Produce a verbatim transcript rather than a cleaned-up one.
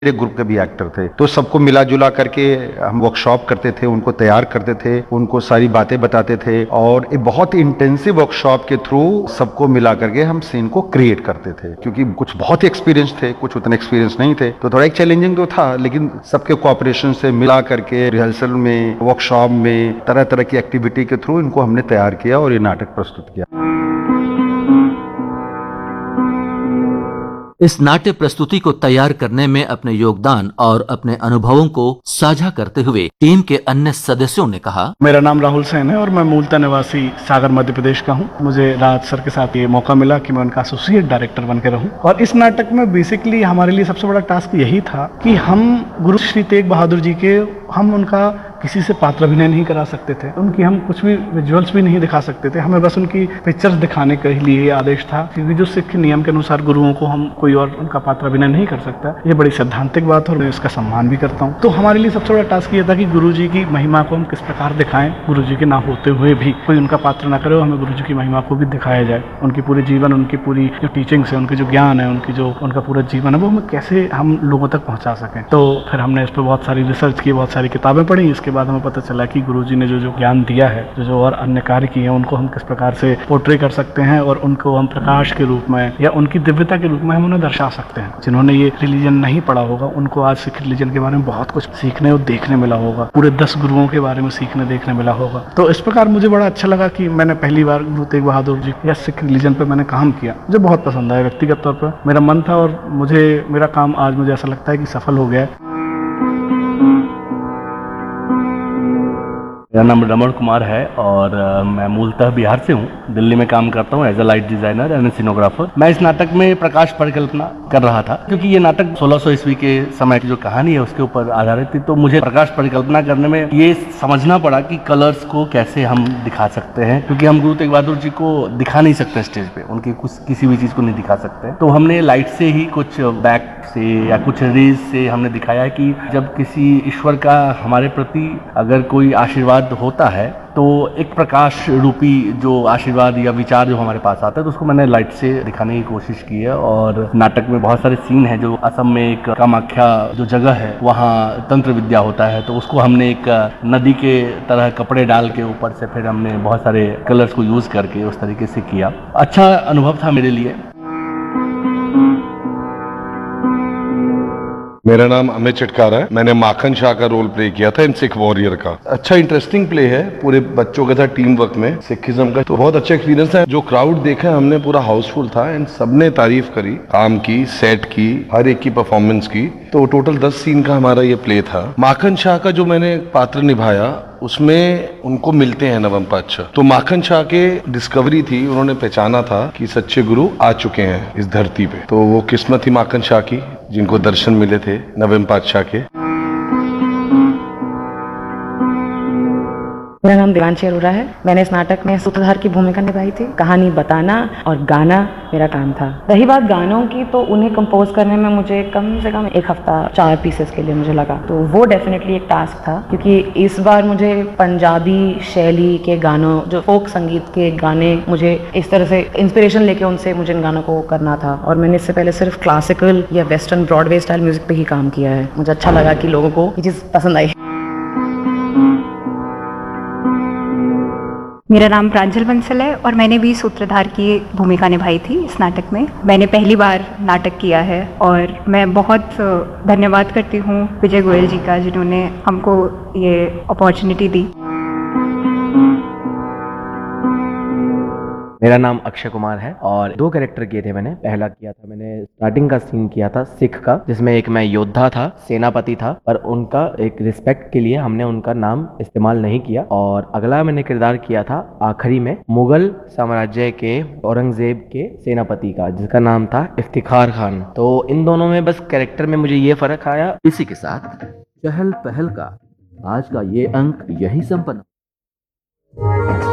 मेरे ग्रुप के भी एक्टर थे, तो सबको मिला जुला करके हम वर्कशॉप करते थे, उनको तैयार करते थे, उनको सारी बातें बताते थे और एक बहुत ही इंटेंसिव वर्कशॉप के थ्रू सबको मिला करके हम सीन को क्रिएट करते थे। क्योंकि कुछ बहुत ही एक्सपीरियंस थे, कुछ उतने एक्सपीरियंस नहीं थे, तो थोड़ा एक चैलेंजिंग तो था, लेकिन सबके कोऑपरेशन से मिला करके रिहर्सल में, वर्कशॉप में, तरह तरह की एक्टिविटी के थ्रू इनको हमने तैयार किया और ये नाटक प्रस्तुत किया। इस नाट्य प्रस्तुति को तैयार करने में अपने योगदान और अपने अनुभवों को साझा करते हुए टीम के अन्य सदस्यों ने कहा, मेरा नाम राहुल सेन है और मैं मूलतः निवासी सागर मध्य प्रदेश का हूँ। मुझे राज सर के साथ ये मौका मिला कि मैं उनका एसोसिएट डायरेक्टर बन के रहूं। और इस नाटक में बेसिकली हमारे लिए सबसे बड़ा टास्क यही था कि हम गुरु श्री तेग बहादुर जी के, हम उनका किसी से पात्र अभिनय नहीं करा सकते थे, उनकी हम कुछ भी विजुअल्स भी नहीं दिखा सकते थे, हमें बस उनकी पिक्चर्स दिखाने के लिए आदेश था। क्योंकि जो सिख नियम के अनुसार गुरुओं को हम कोई और उनका पात्र अभिनय नहीं कर सकता। ये बड़ी सैद्धांतिक बात है और मैं इसका सम्मान भी करता हूँ। तो हमारे लिए सबसे बड़ा टास्क ये था कि गुरु जी की महिमा को हम किस प्रकार दिखाएं, गुरु जी के ना होते हुए भी कोई उनका पात्र ना करे, हमें गुरु जी की महिमा को भी दिखाया जाए। उनकी पूरे जीवन, उनकी पूरी जो टीचिंग्स है, उनके जो ज्ञान है, उनकी जो उनका पूरा जीवन है, वो हमें कैसे हम लोगों तक पहुँचा सकें। तो फिर हमने इस पर बहुत सारी रिसर्च की, बहुत सारी किताबें पढ़ी। इसके बाद हमें पता चला कि गुरुजी ने जो जो ज्ञान दिया है, जो जो और अन्य कार्य किए हैं, उनको हम किस प्रकार से पोर्ट्रे कर सकते हैं और उनको हम प्रकाश के रूप में या उनकी दिव्यता के रूप में हम उन्हें दर्शा सकते हैं। जिन्होंने ये रिलीजन नहीं पढ़ा होगा, उनको आज सिख रिलीजन के बारे में बहुत कुछ सीखने और देखने मिला होगा, पूरे दस गुरुओं के बारे में सीखने देखने मिला होगा। तो इस प्रकार मुझे बड़ा अच्छा लगा कि मैंने पहली बार गुरु तेग बहादुर जी या सिख रिलीजन पर मैंने काम किया। मुझे बहुत पसंद आया, व्यक्तिगत तौर पर मेरा मन था और मुझे मेरा काम आज मुझे ऐसा लगता है कि सफल हो गया है। मेरा नाम रमन कुमार है और मैं मूलतः बिहार से हूँ। दिल्ली में काम करता हूँ as a light designer and सिनोग्राफर। मैं इस नाटक में प्रकाश परिकल्पना कर रहा था क्योंकि ये नाटक सोलह सौ ईस्वी के समय की जो कहानी है उसके ऊपर आधारित थी। तो मुझे प्रकाश परिकल्पना करने में ये समझना पड़ा कि कलर्स को कैसे हम दिखा सकते हैं, क्योंकि हम गुरु तेग बहादुर जी को दिखा नहीं सकते स्टेज पे, उनकी कुछ किसी भी चीज को नहीं दिखा सकते। तो हमने लाइट से ही कुछ बैक से या कुछ रेज से हमने दिखाया कि जब किसी ईश्वर का हमारे प्रति अगर कोई आशीर्वाद होता है तो एक प्रकाश रूपी जो आशीर्वाद या विचार जो हमारे पास आता है, तो उसको मैंने लाइट से दिखाने की कोशिश की है। और नाटक में बहुत सारे सीन हैं जो असम में एक कामाख्या जो जगह है वहाँ तंत्र विद्या होता है, तो उसको हमने एक नदी के तरह कपड़े डाल के ऊपर से फिर हमने बहुत सारे कलर्स को यूज करके उस तरीके से किया। अच्छा अनुभव था मेरे लिए। मेरा नाम अमित चिटकारा है। मैंने माखन शाह का रोल प्ले किया था इन सिख वॉरियर का। अच्छा इंटरेस्टिंग प्ले है, पूरे बच्चों के साथ टीम वर्क में सिखिज्म का, तो बहुत अच्छा एक्सपीरियंस है। जो क्राउड देखा हमने पूरा हाउसफुल था एंड सबने तारीफ करी, काम की, सेट की, हर एक की परफॉर्मेंस की। तो टोटल दस सीन का हमारा ये प्ले था। माखन शाह का जो मैंने पात्र निभाया उसमें उनको मिलते हैं नवम पातशाह, तो माखन शाह के डिस्कवरी थी, उन्होंने पहचाना था कि सच्चे गुरु आ चुके हैं इस धरती पे। तो वो किस्मत थी माखन शाह की जिनको दर्शन मिले थे नवम पातशाह के। मेरा नाम देवांशी अरोड़ा है। मैंने इस नाटक में सूत्रधार की भूमिका निभाई थी। कहानी बताना और गाना मेरा काम था। रही बात गानों की, तो उन्हें कंपोज करने में मुझे कम से कम एक हफ्ता चार पीसेस के लिए मुझे लगा, तो वो डेफिनेटली एक टास्क था। क्योंकि इस बार मुझे पंजाबी शैली के गानों, जो फोक संगीत के गाने, मुझे इस तरह से इंस्पिरेशन लेके उनसे मुझे इन गानों को करना था। और मैंने इससे पहले सिर्फ क्लासिकल या वेस्टर्न ब्रॉडवे स्टाइल म्यूजिक पे ही काम किया है। मुझे अच्छा लगा कि लोगों को ये चीज़ पसंद आई। मेरा नाम प्रांजल बंसल है और मैंने भी सूत्रधार की भूमिका निभाई थी इस नाटक में। मैंने पहली बार नाटक किया है और मैं बहुत धन्यवाद करती हूँ विजय गोयल जी का, जिन्होंने हमको ये अपॉर्चुनिटी दी। मेरा नाम अक्षय कुमार है और दो कैरेक्टर किए थे मैंने। पहला किया था मैंने स्टार्टिंग का सीन किया था सिख का, जिसमें एक मैं योद्धा था, सेनापति था, पर उनका एक रिस्पेक्ट के लिए हमने उनका नाम इस्तेमाल नहीं किया। और अगला मैंने किरदार किया था आखिरी में मुगल साम्राज्य के औरंगजेब के सेनापति का, जिसका नाम था इफ्तिखार खान। तो इन दोनों में बस कैरेक्टर में मुझे ये फर्क आया। इसी के साथ चहल पहल का आज का ये अंक यही संपन्न।